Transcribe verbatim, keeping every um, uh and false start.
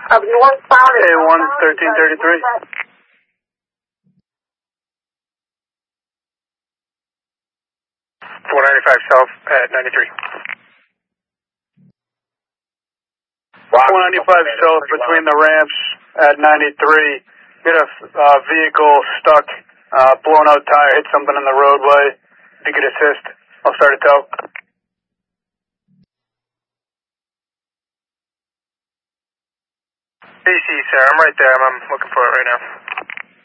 of northbound. A one thirteen thirty-three. four ninety-five south at ninety-three. four ninety-five south between the ramps at ninety-three. Get a uh, vehicle stuck, uh, blown out tire, hit something in the roadway. If you could assist, I'll start a tow. A C, sir, I'm right there. I'm, I'm looking for it right now.